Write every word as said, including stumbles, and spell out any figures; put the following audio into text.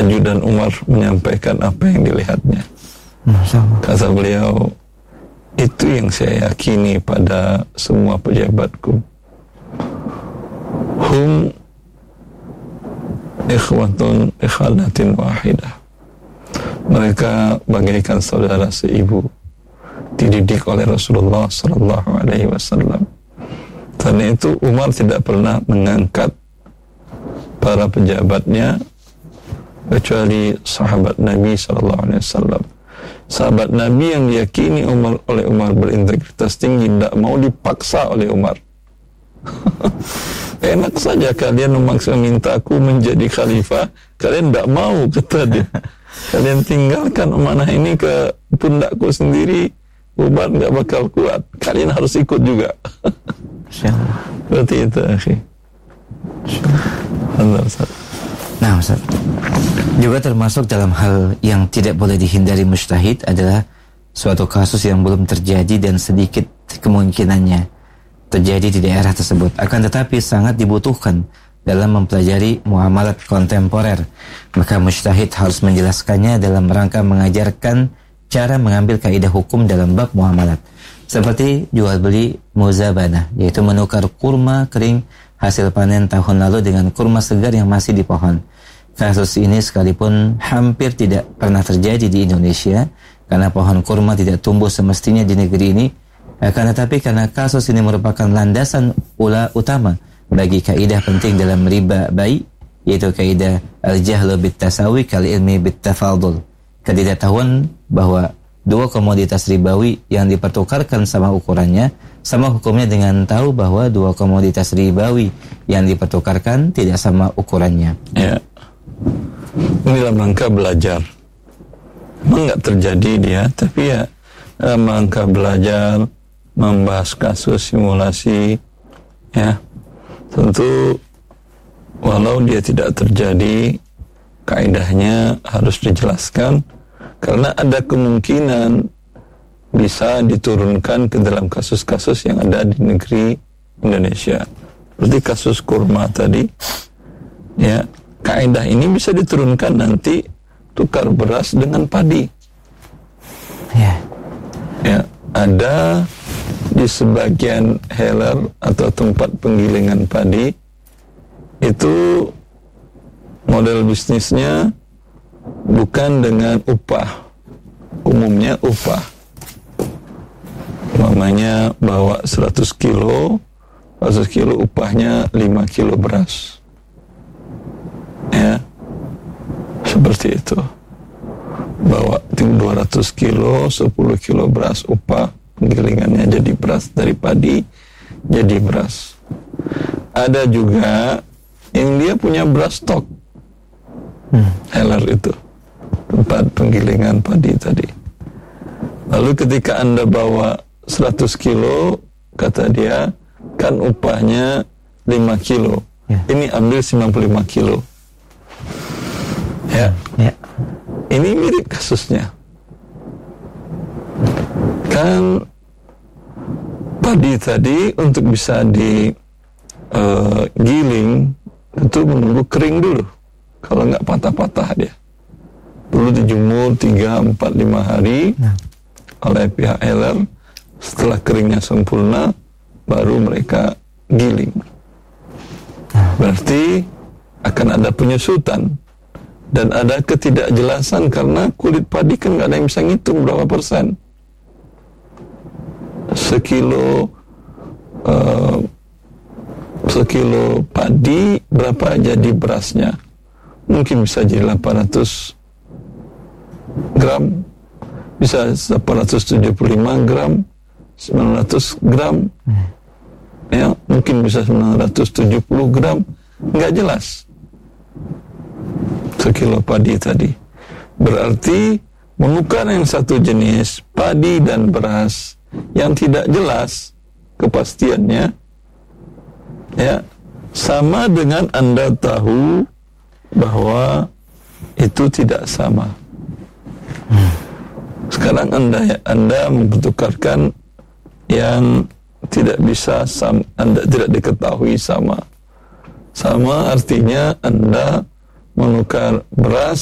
ajudan Umar menyampaikan apa yang dilihatnya. Kata beliau, itu yang saya yakini pada semua pejabatku. Hum ikhwatun ikhwanatin wahidah. Mereka bagaikan saudara seibu, dididik oleh Rasulullah sallallahu alaihi wasallam. Karena itu Umar tidak pernah mengangkat para pejabatnya kecuali sahabat Nabi sallallahu alaihi wasallam. Sahabat Nabi yang diyakini Umar, oleh Umar berintegritas tinggi, tidak mau dipaksa oleh Umar. Enak saja kalian memaksa minta aku menjadi khalifah, kalian tidak mau, kata dia. Kalian tinggalkan amanah ini ke pundakku sendiri, Umar tidak bakal kuat. Kalian harus ikut juga. Berarti itu, akhi. Nah, Ustaz, juga termasuk dalam hal yang tidak boleh dihindari mujtahid adalah suatu kasus yang belum terjadi dan sedikit kemungkinannya terjadi di daerah tersebut, akan tetapi sangat dibutuhkan dalam mempelajari muamalat kontemporer. Maka mujtahid harus menjelaskannya dalam rangka mengajarkan cara mengambil kaidah hukum dalam bab muamalat, seperti jual beli muzabanah, yaitu menukar kurma kering hasil panen tahun lalu dengan kurma segar yang masih di pohon. Kasus ini sekalipun hampir tidak pernah terjadi di Indonesia karena pohon kurma tidak tumbuh semestinya di negeri ini, akan tetapi karena kasus ini merupakan landasan ula utama bagi kaidah penting dalam riba bai, yaitu kaidah al-jahlu bit-tasawi kal ilmi bit-tafadul, ketidaktahuan bahwa dua komoditas ribawi yang dipertukarkan sama ukurannya sama hukumnya dengan tahu bahwa dua komoditas ribawi yang dipertukarkan tidak sama ukurannya. Ya, ini dalam rangka belajar. Memang nggak terjadi dia, tapi ya dalam rangka belajar, membahas kasus simulasi, ya tentu walau dia tidak terjadi, kaidahnya harus dijelaskan karena ada kemungkinan bisa diturunkan ke dalam kasus-kasus yang ada di negeri Indonesia. Seperti kasus kurma tadi, ya kaidah ini bisa diturunkan nanti tukar beras dengan padi. Ya, ya ada di sebagian heler atau tempat penggilingan padi itu model bisnisnya bukan dengan upah, umumnya upah. Mamanya bawa seratus kilo, seratus kilo upahnya lima kilo beras. Ya, seperti itu. Bawa dua ratus kilo, sepuluh kilo beras upah, penggilingannya jadi beras dari padi, jadi beras. Ada juga yang dia punya beras stok, hmm. heler itu, tempat penggilingan padi tadi. Lalu ketika Anda bawa seratus kilo, kata dia, kan upahnya lima kilo. Ya. Ini ambil sembilan puluh lima kilo. Ya. Ya. Ini mirip kasusnya. Kan padi tadi untuk bisa digiling uh, tentu menunggu kering dulu. Kalau nggak patah-patah dia. Perlu dijemur tiga, empat, lima hari ya. oleh pihak heler. Setelah keringnya sempurna, baru mereka giling. Berarti akan ada penyusutan dan ada ketidakjelasan karena kulit padi kan nggak ada yang bisa ngitung berapa persen. Sekilo uh, sekilo padi berapa jadi berasnya? Mungkin bisa jadi delapan ratus gram, bisa delapan ratus tujuh puluh lima gram. sembilan ratus gram, ya mungkin bisa sembilan ratus tujuh puluh gram, nggak jelas sekilo padi tadi. Berarti menukar yang satu jenis padi dan beras yang tidak jelas kepastiannya, ya sama dengan Anda tahu bahwa itu tidak sama. Sekarang Anda Anda mempertukarkan yang tidak bisa sama, Anda tidak diketahui sama. Sama artinya Anda menukar beras